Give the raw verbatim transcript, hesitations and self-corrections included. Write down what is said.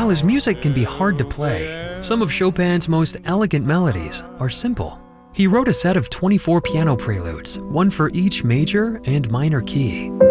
while his music can be hard to play, some of Chopin's most elegant melodies are simple. He wrote a set of twenty-four piano preludes, one for each major and minor key.